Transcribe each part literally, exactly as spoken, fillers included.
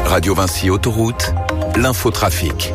Radio Vinci Autoroute, l'infotrafic.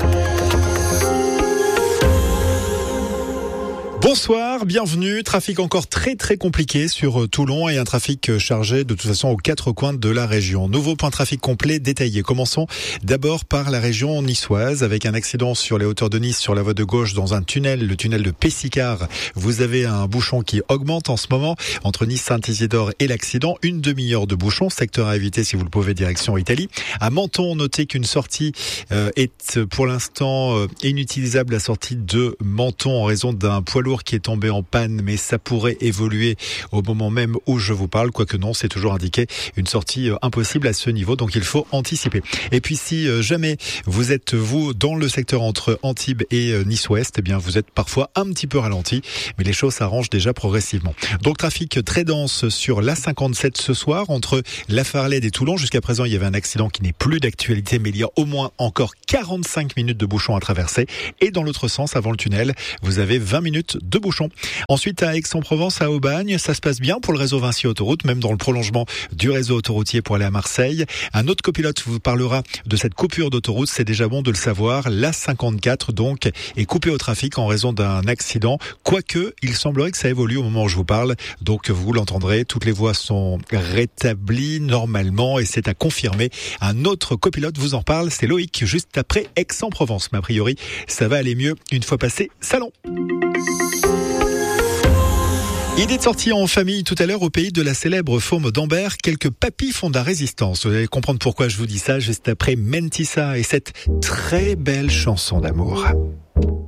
Bonsoir, bienvenue. Trafic encore très très compliqué sur Toulon et un trafic chargé de toute façon aux quatre coins de la région. Nouveau point de trafic complet détaillé. Commençons d'abord par la région niçoise avec un accident sur les hauteurs de Nice sur la voie de gauche dans un tunnel, le tunnel de Pessicard. Vous avez un bouchon qui augmente en ce moment entre Nice-Saint-Isidore et l'accident. Une demi-heure de bouchon, secteur à éviter si vous le pouvez, direction Italie. À Menton, notez qu'une sortie euh, est pour l'instant euh, inutilisable, la sortie de Menton en raison d'un poids lourd qui est tombé en panne, mais ça pourrait évoluer au moment même où je vous parle, quoique non, c'est toujours indiqué une sortie impossible à ce niveau, donc il faut anticiper. Et puis si jamais vous êtes vous dans le secteur entre Antibes et Nice-Ouest, eh bien vous êtes parfois un petit peu ralenti, mais les choses s'arrangent déjà progressivement. Donc trafic très dense sur l'A cinquante-sept ce soir entre La Farlède et Toulon. Jusqu'à présent, il y avait un accident qui n'est plus d'actualité, mais il y a au moins encore quarante-cinq minutes de bouchon à traverser. Et dans l'autre sens, avant le tunnel, vous avez vingt minutes de bouchons. Ensuite, à Aix-en-Provence, à Aubagne, ça se passe bien pour le réseau Vinci Autoroute, même dans le prolongement du réseau autoroutier pour aller à Marseille. Un autre copilote vous parlera de cette coupure d'autoroute, c'est déjà bon de le savoir. L'A cinquante-quatre, donc, est coupée au trafic en raison d'un accident. Quoique, il semblerait que ça évolue au moment où je vous parle. Donc, vous l'entendrez, toutes les voies sont rétablies normalement et c'est à confirmer. Un autre copilote vous en parle, c'est Loïc, juste après Aix-en-Provence. Mais a priori, ça va aller mieux une fois passé Salon. Idée de sortie en famille tout à l'heure au pays de la célèbre Faume d'Ambert. Quelques papis font de la résistance. Vous allez comprendre pourquoi je vous dis ça juste après Mentissa et cette très belle chanson d'amour.